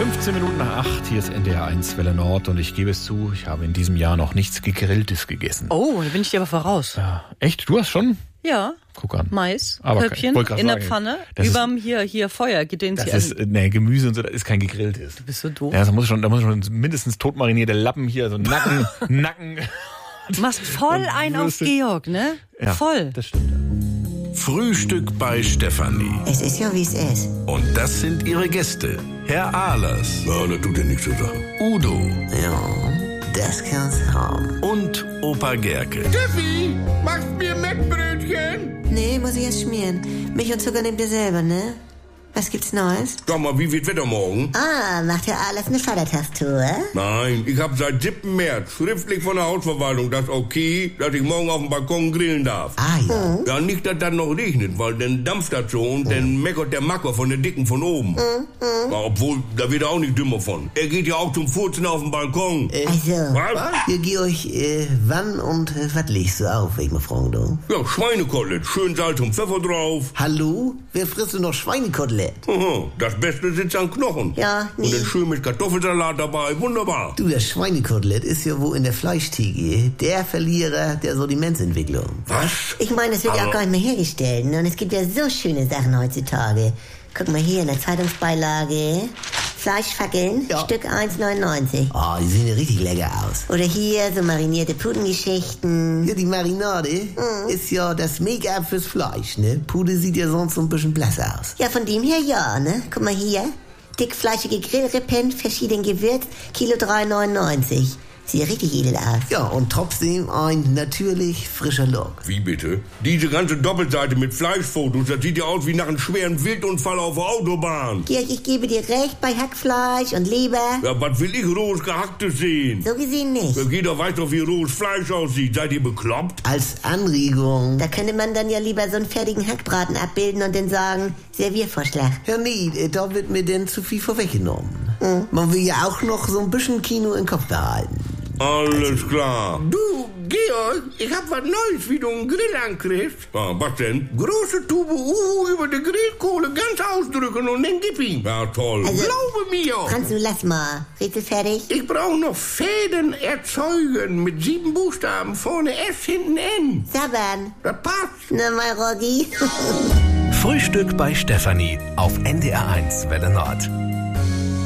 15 Minuten nach 8, hier ist NDR 1 Welle Nord und ich gebe es zu, ich habe in diesem Jahr noch nichts Gegrilltes gegessen. Oh, da bin ich dir aber voraus. Ja, echt? Du hast schon? Ja. Guck an. Mais, aber Köpfchen in der Pfanne, überm hier Feuer gedehnt. Das ist, Gemüse und so, das ist kein gegrilltes. Du bist so doof. Ja, da muss schon mindestens totmarinierte Lappen hier, so Nacken. Du machst voll ein auf Georg, ne? Ja, voll. Das stimmt. Frühstück bei Stefanie. Es ist ja, wie es ist. Und das sind ihre Gäste. Herr Ahlers. Ja, das tut ja nichts zur Sache. Udo. Ja, das kann's haben. Und Opa Gerke. Steffi, machst mir Mettbrötchen? Nee, muss ich erst schmieren. Milch und Zucker nehmt ihr selber, ne? Was gibt's Neues? Sag mal, wie wird Wetter morgen? Ah, macht ja alles eine Vatertagstour? Nein, ich habe seit 7. März schriftlich von der Hausverwaltung das okay, dass ich morgen auf dem Balkon grillen darf. Ah, ja. Ja, nicht, dass das noch regnet, weil dann dampft das so und dann meckert der Macker von den Dicken von oben. Ja, obwohl, da wird er auch nicht dümmer von. Er geht ja auch zum Furzen auf dem Balkon. Also, Was? Ja, Georg, wann und was legst du auf, wenn ich mal fragen darf? Ja, Schweinekotelett, schön Salz und Pfeffer drauf. Hallo? Wer frisst denn noch Schweinekotelett? Aha, das Beste sitzt an Knochen. Ja, nee. Und dann schön mit Kartoffelsalat dabei, wunderbar. Du, das Schweinekotelett ist ja wohl in der Fleischtheke der Verlierer der Sortimentsentwicklung. Was? Ich meine, es wird ja auch Aber- gar nicht mehr hergestellt, ne? Und es gibt ja so schöne Sachen heutzutage. Guck mal hier in der Zeitungsbeilage. Fleischfackeln, Ja. Stück 1,99. Ah, die sehen ja richtig lecker aus. Oder hier so marinierte Pudengeschichten. Ja, die Marinade ist ja das Make-up fürs Fleisch, ne? Pude sieht ja sonst so ein bisschen blass aus. Ja, von dem her ja, ne? Guck mal hier. Dickfleischige Grillrippen, verschieden gewürzt, Kilo 3,99. Sieht ja richtig edel aus. Ja, und trotzdem ein natürlich frischer Look. Wie bitte? Diese ganze Doppelseite mit Fleischfotos, das sieht ja aus wie nach einem schweren Wildunfall auf der Autobahn. Georg, ich gebe dir recht bei Hackfleisch und Leber. Ja, was will ich rohes Gehacktes sehen? So gesehen nicht. Jeder weiß doch, wie rohes Fleisch aussieht. Seid ihr bekloppt? Als Anregung. Da könnte man dann ja lieber so einen fertigen Hackbraten abbilden und dann sagen, Serviervorschlag. Ja, nee, da wird mir denn zu viel vorweggenommen. Man will ja auch noch so ein bisschen Kino im Kopf behalten. Alles klar. Du, Georg, ich hab was Neues, wie du einen Grill ankriegst. Ah, was denn? Große Tube Uhu über die Grillkohle ganz ausdrücken und dann gib ihn. Ja, toll. Also- Glaube mir. Franz, du lass mal. Rätsel fertig? Ich brauche noch Fäden erzeugen mit 7 Buchstaben. Vorne S, hinten N. Saban. Das passt. Na, mein Roggi. Frühstück bei Stefanie auf NDR 1 Welle Nord.